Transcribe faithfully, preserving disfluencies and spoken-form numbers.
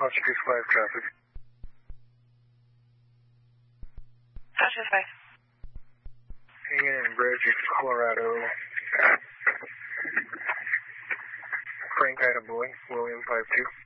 Oscar five traffic. Oscar five. Hang in, Bridge, Colorado. Frank Ida Boy, William five two.